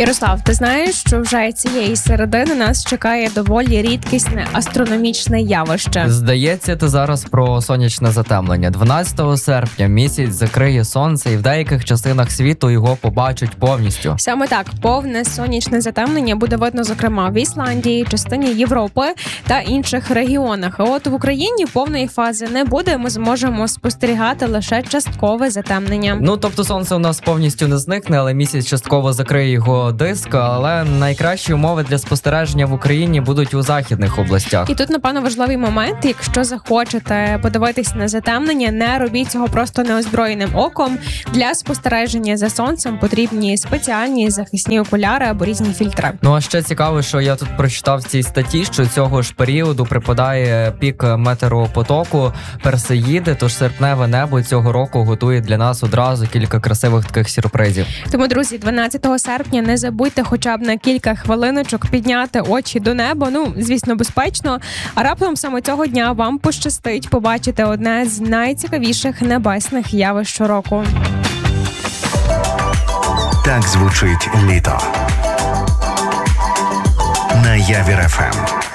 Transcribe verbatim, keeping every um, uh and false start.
Ярослав, ти знаєш, що вже цієї середини нас чекає доволі рідкісне астрономічне явище. Здається, ти зараз про сонячне затемнення. дванадцятого серпня місяць закриє сонце, і в деяких частинах світу його побачать повністю. Саме так, повне сонячне затемнення буде видно, зокрема, в Ісландії, частині Європи та інших регіонах. А от в Україні повної фази не буде, ми зможемо спостерігати лише часткове затемнення. Ну, тобто сонце у нас повністю не зникне, але місяць частково закриє його диск, але найкращі умови для спостереження в Україні будуть у західних областях. І тут, напевно, важливий момент, якщо захочете подивитись на затемнення, не робіть цього просто неозброєним оком. Для спостереження за сонцем потрібні спеціальні захисні окуляри або різні фільтри. Ну, а ще цікаво, що я тут прочитав в цій статті, що цього ж періоду припадає пік метеопотоку Персеїди, тож серпневе небо цього року готує для нас одразу кілька красивих таких сюрпризів. Тому, друзі, дванадцятого серпня не забудьте хоча б на кілька хвилиночок підняти очі до неба, ну, звісно, безпечно, а раптом саме цього дня вам пощастить побачити одне з найцікавіших небесних явищ щороку. Так звучить літо. На Явір еф ем.